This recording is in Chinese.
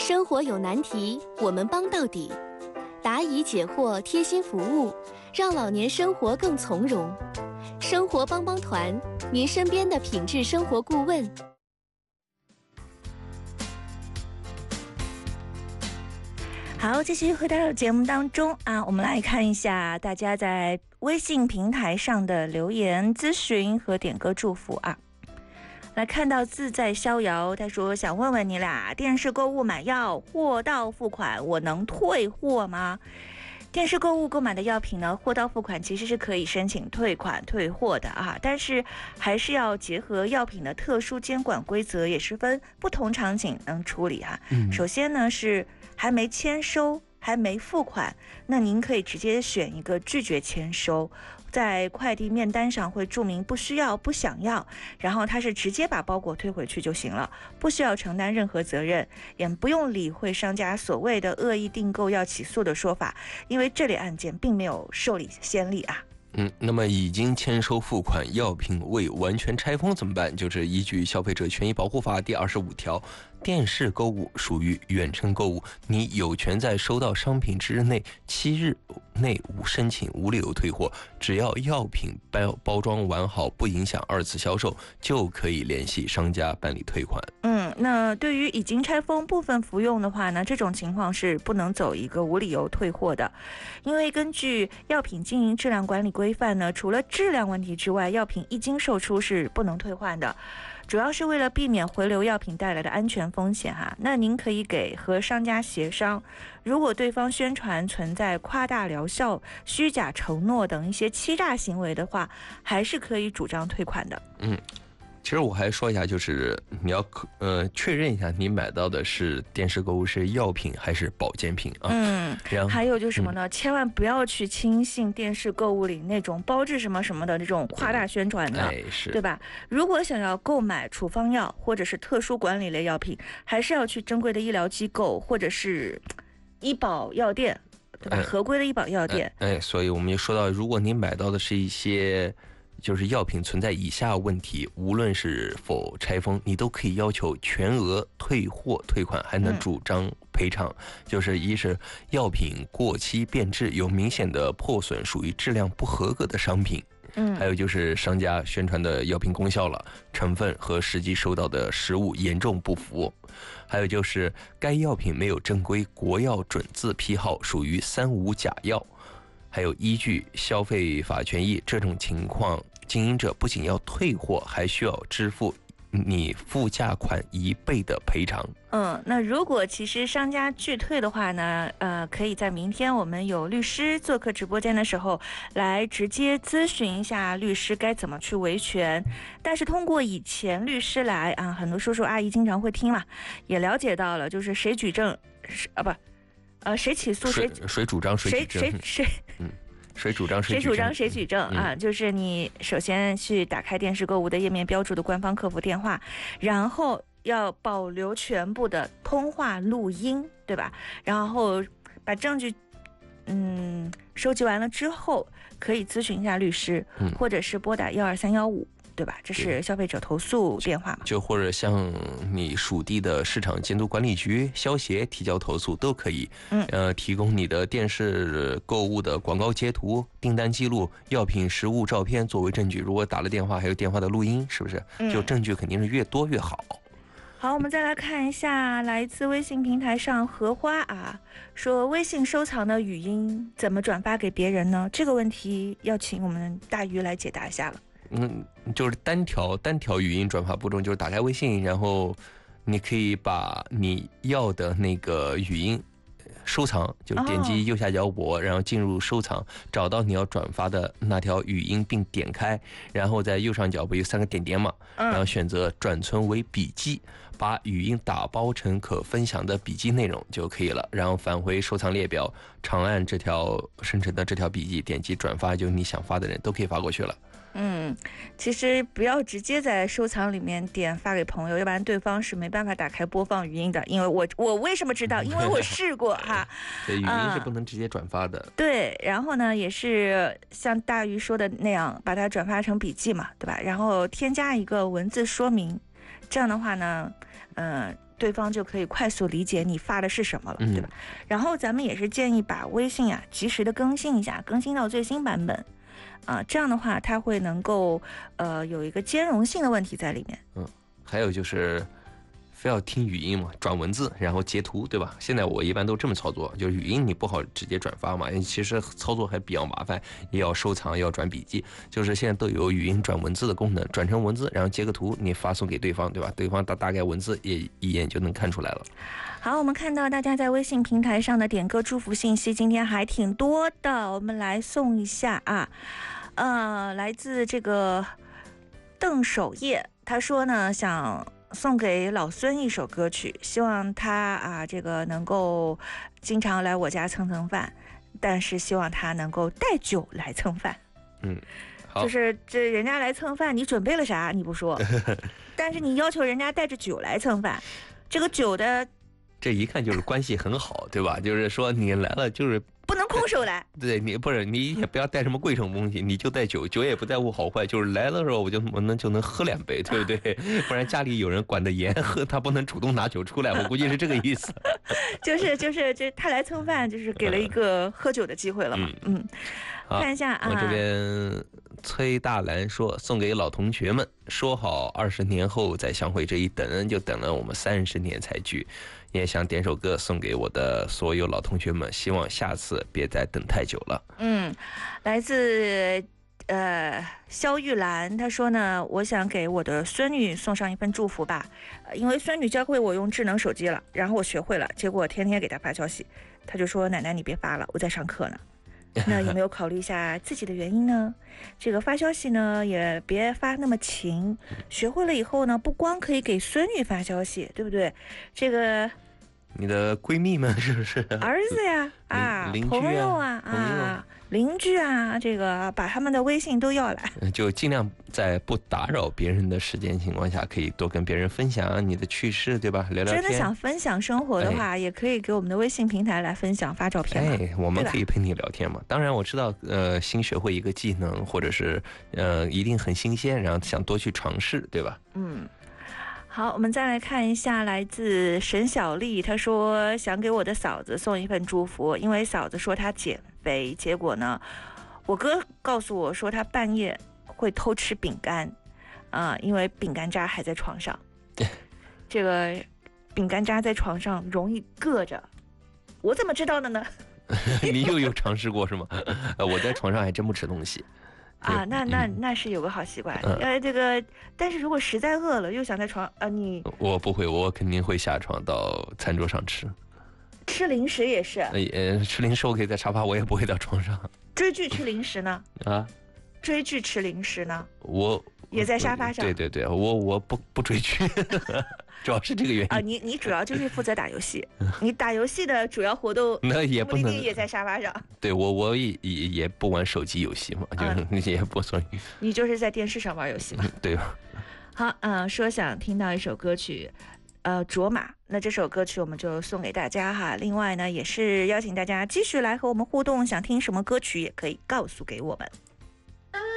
生活有难题，我们帮到底。答疑解惑，贴心服务，让老年生活更从容。生活帮帮团，您身边的品质生活顾问。 好，继续回到节目当中啊，我们来看一下大家在微信平台上的留言、咨询和点歌祝福啊。来看到自在逍遥，他说想问问你俩，电视购物买药货到付款，我能退货吗？电视购物购买的药品呢，货到付款其实是可以申请退款退货的啊，但是还是要结合药品的特殊监管规则，也是分不同场景能处理哈。首先呢是还没签收，还没付款，那您可以直接选一个拒绝签收，在快递面单上会注明不需要、不想要，然后他是直接把包裹退回去就行了，不需要承担任何责任，也不用理会商家所谓的恶意订购要起诉的说法，因为这类案件并没有受理先例啊。 那么已经签收付款药品未完全拆封怎么办？就是依据《消费者权益保护法》第25条，电视购物属于远程购物，你有权在收到商品之日内7日内申请无理由退货，只要药品包装完好，不影响二次销售，就可以联系商家办理退款。 那对于已经拆封部分服用的话呢，这种情况是不能走一个无理由退货的，因为根据药品经营质量管理规范呢，除了质量问题之外，药品一经售出是不能退换的，主要是为了避免回流药品带来的安全风险哈。那您可以和商家协商，如果对方宣传存在夸大疗效、虚假承诺等一些欺诈行为的话，还是可以主张退款的。 其实我还说一下，就是你要确认一下你买到的是电视购物是药品还是保健品啊。 还有就是什么呢？千万不要去轻信电视购物里那种包治什么什么的这种夸大宣传的，对吧？如果想要购买处方药或者是特殊管理类药品，还是要去正规的医疗机构或者是医保药店，对吧？合规的医保药店。 所以我们也说到，如果你买到的是一些就是药品存在以下问题，无论是否拆封，你都可以要求全额退货退款，还能主张赔偿。就是一是药品过期变质，有明显的破损，属于质量不合格的商品。还有就是商家宣传的药品功效了，成分和实际收到的实物严重不符。还有就是该药品没有正规国药准字批号，属于3无假药。还有依据消费法权益，这种情况经营者不仅要退货，还需要支付你付价款1倍的赔偿。 那如果其实商家拒退的话呢，可以在明天我们有律师做客直播间的时候，来直接咨询一下律师该怎么去维权。但是通过以前律师来啊，很多叔叔阿姨经常会听嘛，也了解到了，就是谁举证谁起诉谁主张谁举证，谁主张谁举证啊！就是你首先去打开电视购物的页面标注的官方客服电话，然后要保留全部的通话录音，对吧？然后把证据收集完了之后，可以咨询一下律师，或者是拨打12315。对吧？这是消费者投诉电话嘛？ 就或者向你属地的市场监督管理局消协提交投诉都可以。提供你的电视购物的广告截图、订单记录、药品实物照片作为证据。如果打了电话，还有电话的录音，是不是？就证据肯定是越多越好。 好，我们再来看一下来自微信平台上荷花啊，说微信收藏的语音怎么转发给别人呢？这个问题要请我们大鱼来解答一下了。 就是单条语音转发步骤，就是打开微信，然后你可以把你要的那个语音收藏，就点击右下角我，然后进入收藏，找到你要转发的那条语音并点开，然后在右上角不有3个点点嘛，然后选择转存为笔记，把语音打包成可分享的笔记内容就可以了，然后返回收藏列表，长按这条生成的这条笔记，点击转发，就你想发的人都可以发过去了。 其实不要直接在收藏里面点发给朋友，要不然对方是没办法打开播放语音的。因为我为什么知道？因为我试过哈。 对，语音是不能直接转发的。 对，然后呢，也是像大鱼说的那样，把它转发成笔记嘛，对吧？然后添加一个文字说明，这样的话呢， 对方就可以快速理解你发的是什么了，对吧？然后咱们也是建议把微信啊及时的更新一下，更新到最新版本。这样的话，它会能够有一个兼容性的问题在里面。 还有就是非要听语音嘛，转文字然后截图，对吧？现在我一般都这么操作，就是语音你不好直接转发嘛，其实操作还比较麻烦，也要收藏，要转笔记。就是现在都有语音转文字的功能，转成文字，然后截个图，你发送给对方，对吧？对方大概文字也一眼就能看出来了。 好，我们看到大家在微信平台上的点歌祝福信息，今天还挺多的，我们来送一下啊。来自这个邓守业，他说呢，想送给老孙一首歌曲，希望他这个能够经常来我家蹭蹭饭，但是希望他能够带酒来蹭饭。 好， 就是这人家来蹭饭，你准备了啥你不说，但是你要求人家带着酒来蹭饭，这个酒的这一看就是关系很好，对吧？就是说你来了就是不能空手来。 对，你也不要带什么贵重东西，你就带酒，酒也不在乎好坏，就是来的时候我就能喝2杯，对不对？不然家里有人管得严，他不能主动拿酒出来，我估计是这个意思。 就是他来蹭饭，就是给了一个喝酒的机会了嘛。看一下啊， 我这边崔大兰说，送给老同学们，说好20年后再相会，这一等就等了我们30年才聚。也想点首歌送给我的所有老同学们，希望下次别再等太久了。 来自肖玉兰，她说呢，我想给我的孙女送上一份祝福吧，因为孙女教会我用智能手机了，然后我学会了，结果天天给她发消息，她就说奶奶你别发了，我在上课呢。那有没有考虑一下自己的原因呢？这个发消息呢也别发那么勤，学会了以后呢，不光可以给孙女发消息，对不对？这个你的闺蜜们是不是？ 儿子呀朋友啊邻居啊，这个把他们的微信都要来， 就尽量在不打扰别人的时间情况下，可以多跟别人分享你的趣事，对吧？聊聊天。 真的想分享生活的话，也可以给我们的微信平台来分享，发照片嘛。 我们可以陪你聊天嘛。当然我知道，新学会一个技能，或者是一定很新鲜，然后想多去尝试，对吧？ 好，我们再来看一下来自沈小丽，她说想给我的嫂子送一份祝福，因为嫂子说她减肥，结果呢，我哥告诉我说他半夜会偷吃饼干，因为饼干渣还在床上，这个饼干渣在床上容易硌着，我怎么知道的呢？ 你又有尝试过是吗？我在床上还真不吃东西。 那是有个好习惯。这个，但是如果实在饿了，又想在床我不会，我肯定会下床到餐桌上吃。 吃零食也是。 吃零食我可以在沙发，我也不会到床上。 追剧吃零食呢？追剧吃零食呢？ 我也在沙发上。 对，我不追剧。主要是这个原因你主要就是负责打游戏，你打游戏的主要活动那也不能也在沙发上。 对，我也不玩手机游戏嘛，就是也不算。 你就是在电视上玩游戏嘛？ 对吧？ 好，说想听到一首歌曲，卓玛，那这首歌曲我们就送给大家哈。另外呢，也是邀请大家继续来和我们互动，想听什么歌曲也可以告诉给我们。